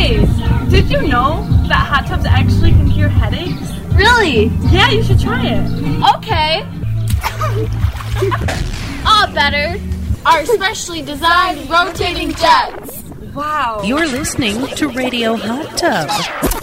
Hey, did you know that hot tubs actually can cure headaches? Really? Yeah, you should try it. Okay. All better. Our specially designed rotating jets. Wow. You're listening to Radio Hot Tub.